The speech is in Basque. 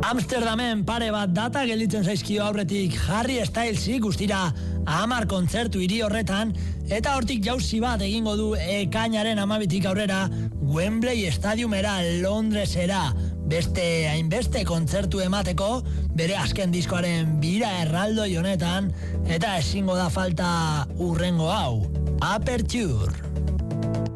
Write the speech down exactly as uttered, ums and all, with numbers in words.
Amsterdamen pare bat data gelditzen zaizkio aurretik Harry Stylesi guztira hamar kontzertu hiri horretan, eta hortik jauzi bat egingo du ekainaren hamabitik aurrera Wembley Stadiumera Londresera, beste hainbeste kontzertu emateko bere azken diskoaren bira erraldoi honetan, eta ezingo da falta urrengo hau, Aperture.